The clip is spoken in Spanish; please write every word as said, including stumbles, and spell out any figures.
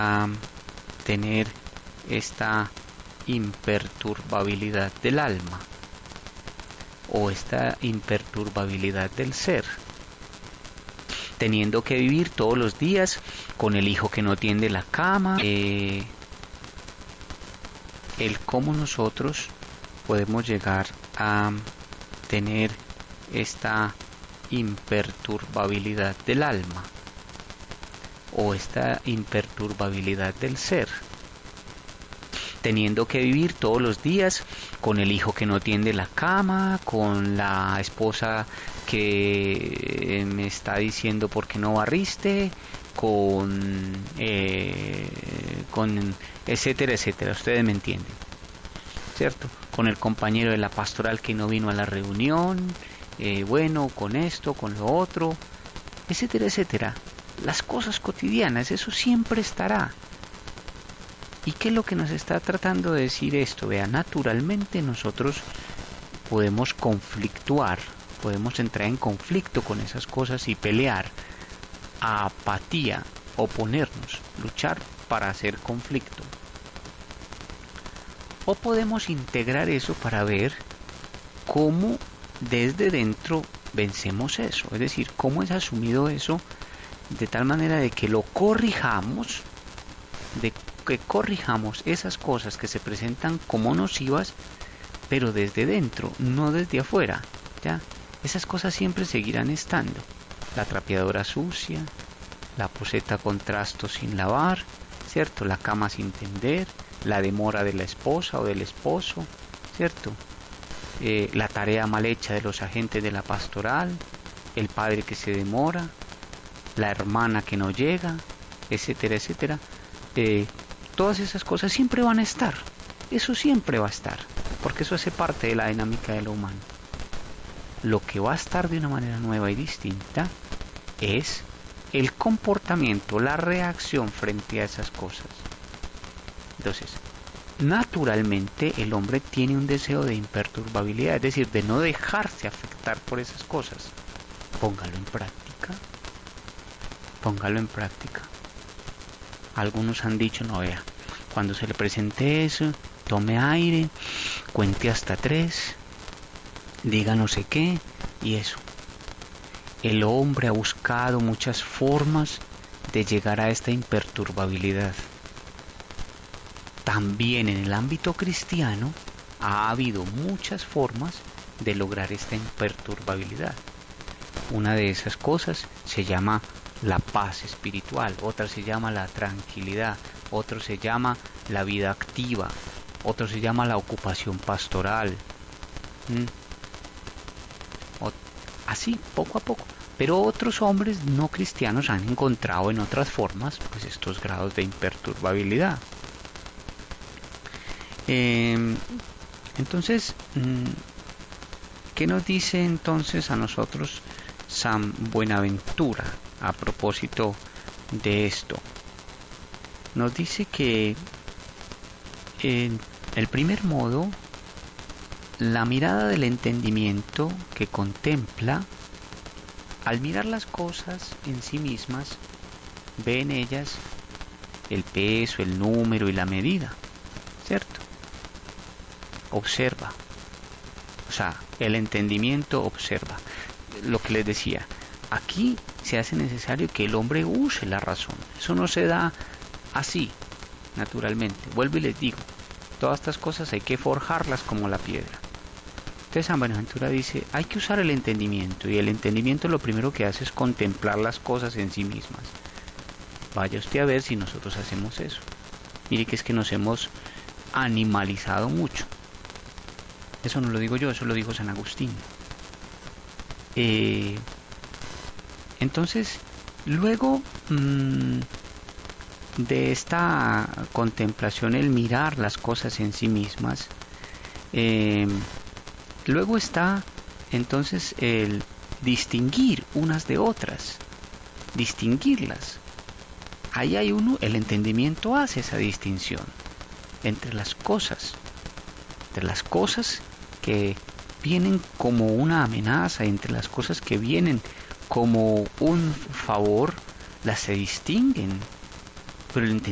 a tener esta imperturbabilidad del alma o esta imperturbabilidad del ser, teniendo que vivir todos los días con el hijo que no tiende la cama, eh, el cómo nosotros podemos llegar a tener esta imperturbabilidad del alma o esta imperturbabilidad del ser, teniendo que vivir todos los días con el hijo que no tiende la cama, con la esposa que me está diciendo por qué no barriste, con, eh, con etcétera, etcétera. Ustedes me entienden, ¿cierto? Con el compañero de la pastoral que no vino a la reunión, eh, bueno, con esto, con lo otro, etcétera, etcétera. Las cosas cotidianas, eso siempre estará. ¿Y qué es lo que nos está tratando de decir esto? Vea, naturalmente nosotros podemos conflictuar, podemos entrar en conflicto con esas cosas y pelear, a apatía, oponernos, luchar para hacer conflicto. O podemos integrar eso para ver cómo desde dentro vencemos eso, es decir, cómo es asumido eso de tal manera de que lo corrijamos, de que corrijamos esas cosas que se presentan como nocivas, pero desde dentro, no desde afuera, ¿ya? Esas cosas siempre seguirán estando. La trapeadora sucia, la poceta con trastos sin lavar, ¿cierto? La cama sin tender, la demora de la esposa o del esposo, ¿cierto? Eh, la tarea mal hecha de los agentes de la pastoral, el padre que se demora, la hermana que no llega, etcétera, etcétera. Eh, todas esas cosas siempre van a estar, eso siempre va a estar, porque eso hace parte de la dinámica de lo humano. Lo que va a estar de una manera nueva y distinta es el comportamiento, la reacción frente a esas cosas. Entonces, naturalmente el hombre tiene un deseo de imperturbabilidad, es decir, de no dejarse afectar por esas cosas. Póngalo en práctica, póngalo en práctica. Algunos han dicho, no, vea, cuando se le presente eso, tome aire, cuente hasta tres, diga no sé qué, y eso. El hombre ha buscado muchas formas de llegar a esta imperturbabilidad. También en el ámbito cristiano ha habido muchas formas de lograr esta imperturbabilidad. Una de esas cosas se llama la paz espiritual, otra se llama la tranquilidad, otro se llama la vida activa, otro se llama la ocupación pastoral. ¿Mm? O, así, poco a poco. Pero otros hombres no cristianos han encontrado en otras formas pues estos grados de imperturbabilidad. Eh, entonces, ¿qué nos dice entonces a nosotros San Buenaventura a propósito de esto? Nos dice que en el primer modo, la mirada del entendimiento que contempla, al mirar las cosas en sí mismas, ve en ellas el peso, el número y la medida, ¿cierto? Observa, o sea, el entendimiento observa. Lo que les decía, aquí se hace necesario que el hombre use la razón. Eso no se da así, naturalmente. Vuelvo y les digo, todas estas cosas hay que forjarlas como la piedra. Entonces San Buenaventura dice, hay que usar el entendimiento, y el entendimiento lo primero que hace es contemplar las cosas en sí mismas. Vaya usted a ver si nosotros hacemos eso. Mire que es que nos hemos animalizado mucho. Eso no lo digo yo, eso lo dijo San Agustín. Eh, entonces, luego mmm, de esta contemplación, el mirar las cosas en sí mismas, eh, luego está entonces el distinguir unas de otras, distinguirlas. Ahí hay uno, el entendimiento hace esa distinción entre las cosas, entre las cosas que vienen como una amenaza, entre las cosas que vienen como un favor, las se distinguen, pero el